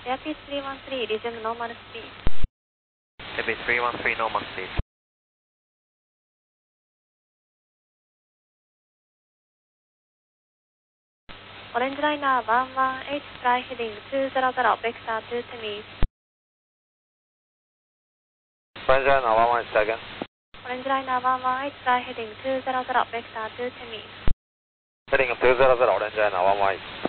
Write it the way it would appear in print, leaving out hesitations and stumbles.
Airbus 313, resume normal speed. Airbus 313, normal speed. Orange liner 11H, fly heading 200, vector 2 to meet. Orange liner 11H, second. Orange liner 11H, fly heading 200, vector 2 to meet. Heading 200, orange liner 11H.